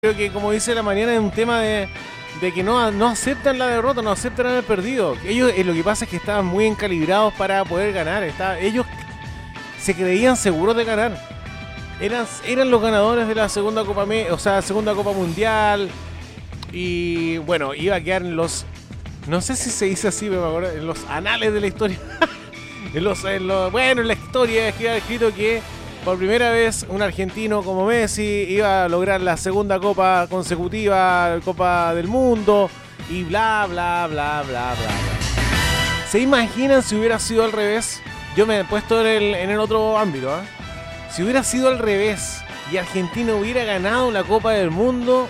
creo que, como dice la mañana, es un tema de que no aceptan la derrota, no aceptan haber perdido. Ellos, lo que pasa es que estaban muy encalibrados para poder ganar. Ellos se creían seguros de ganar. Eran los ganadores de la segunda segunda Copa Mundial. Y bueno, iba a quedar en los... No sé si se dice así, pero me acuerdo, en los anales de la historia. en la historia ha escrito que por primera vez un argentino como Messi iba a lograr la segunda Copa consecutiva, Copa del Mundo, y bla, bla, bla, bla, bla, bla. ¿Se imaginan si hubiera sido al revés? Yo me he puesto en el otro ámbito, ¿eh? Si hubiera sido al revés y Argentina hubiera ganado la Copa del Mundo,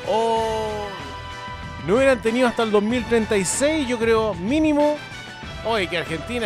no hubieran tenido hasta el 2036, yo creo, mínimo. Oye, que Argentina.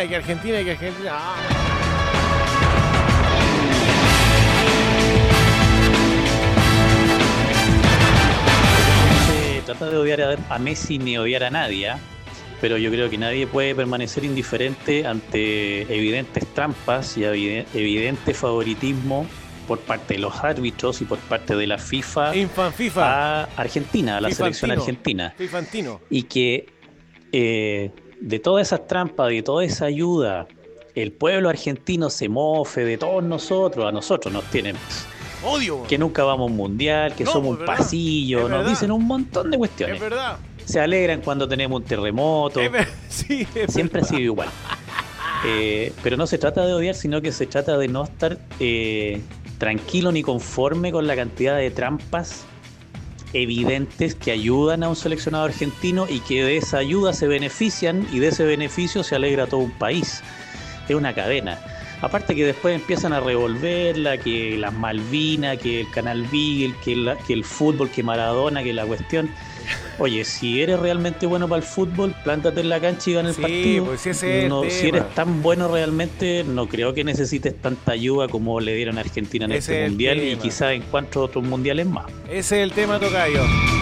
Trata de odiar a Messi ni odiar a nadie, pero yo creo que nadie puede permanecer indiferente ante evidentes trampas y evidente favoritismo por parte de los árbitros y por parte de la FIFA a Argentina, a la selección argentina. Fifantino. Y que de todas esas trampas, de toda esa ayuda, el pueblo argentino se mofe de todos nosotros. A nosotros nos tienen... Odio. Que nunca vamos a un mundial, que somos un pasillo, nos dicen un montón de cuestiones. Es verdad. Se alegran cuando tenemos un terremoto. Sí, siempre ha sido igual. Pero no se trata de odiar, sino que se trata de no estar tranquilo ni conforme con la cantidad de trampas evidentes que ayudan a un seleccionado argentino y que de esa ayuda se benefician y de ese beneficio se alegra todo un país. Es una cadena. Aparte que después empiezan a revolverla, que las Malvinas, que el Canal Beagle, que el fútbol, que Maradona, que la cuestión. Oye, si eres realmente bueno para el fútbol, plántate en la cancha y gana el partido. Pues si eres tan bueno realmente, no creo que necesites tanta ayuda como le dieron a Argentina en este mundial y quizás en 4 otros mundiales más. Ese es el tema, tocayo.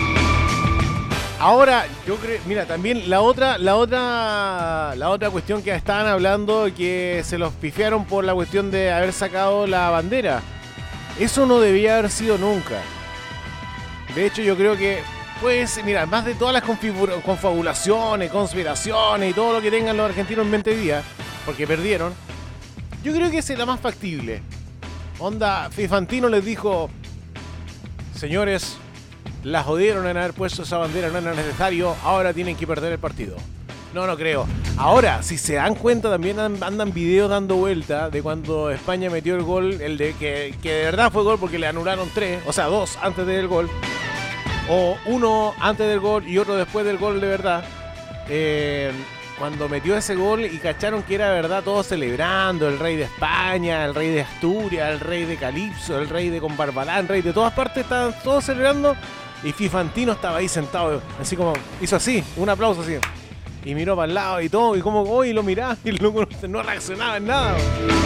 Ahora, yo creo, mira, también la otra cuestión que estaban hablando, que se los pifiaron por la cuestión de haber sacado la bandera. Eso no debía haber sido nunca. De hecho, yo creo que, pues, mira, más de todas las confabulaciones, conspiraciones y todo lo que tengan los argentinos en mente hoy día, porque perdieron, yo creo que esa es la más factible. Onda, Fifantino les dijo, señores, la jodieron en haber puesto esa bandera, no era necesario, ahora tienen que perder el partido. No creo. Ahora, si se dan cuenta, también andan videos dando vuelta de cuando España metió el gol, el de que de verdad fue gol porque le anularon 3, o sea, 2 antes del gol, o 1 antes del gol y otro después del gol de verdad. Cuando metió ese gol y cacharon que era verdad, todos celebrando, el rey de España, el rey de Asturias, el rey de Calipso, el rey de Combarbalá, el rey de todas partes, estaban todos celebrando. Y Fifantino estaba ahí sentado, así como, hizo así, un aplauso así. Y miró para el lado y todo, y como hoy lo miraba y no reaccionaba en nada.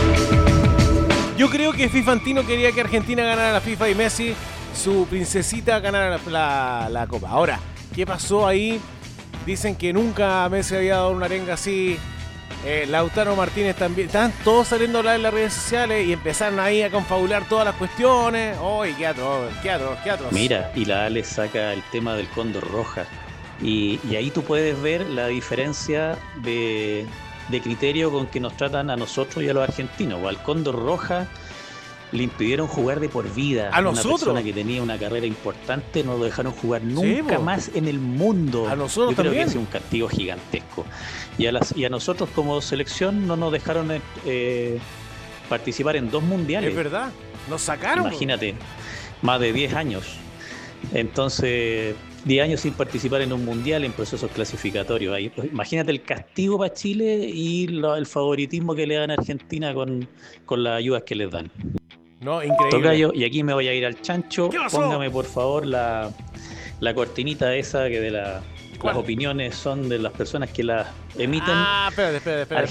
Yo creo que Fifantino quería que Argentina ganara la FIFA y Messi, su princesita, ganara la Copa. Ahora, ¿qué pasó ahí? Dicen que nunca Messi había dado una arenga así. Lautaro Martínez también. Estaban todos saliendo a hablar en las redes sociales y empezaron ahí a confabular todas las cuestiones. ¡Uy, qué atroz! Mira, y la Ale saca el tema del Cóndor Roja. Y ahí tú puedes ver la diferencia de criterio con que nos tratan a nosotros y a los argentinos. O al Cóndor Roja le impidieron jugar de por vida. A nosotros. Una persona que tenía una carrera importante no lo dejaron jugar nunca más en el mundo. A nosotros yo creo también. Que es un castigo gigantesco. Y a nosotros como selección no nos dejaron participar en 2 mundiales. Es verdad, nos sacaron. Imagínate, más de 10 años. Entonces, 10 años sin participar en un mundial en procesos clasificatorios. Ahí, imagínate el castigo para Chile y el favoritismo que le dan a Argentina con las ayudas que les dan. No, increíble. Tocayo, y aquí me voy a ir al chancho. ¿Qué pasó? Póngame por favor la cortinita esa que de las opiniones son de las personas que las emiten. Espera.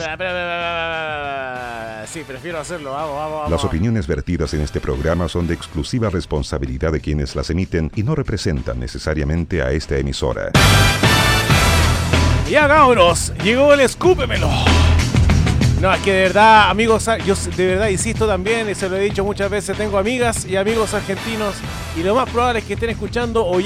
Sí, prefiero hacerlo. Vamos. Las opiniones vertidas en este programa son de exclusiva responsabilidad de quienes las emiten y no representan necesariamente a esta emisora. Ya, cabros, llegó el escúpemelo. No, es que de verdad, amigos, yo de verdad insisto también, y se lo he dicho muchas veces, tengo amigas y amigos argentinos y lo más probable es que estén escuchando o